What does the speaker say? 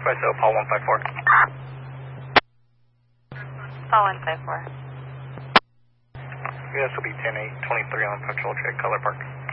So, Paul 154. Paul 154. Yes, will be 10-8, 23 on Patrol Check, Color Park.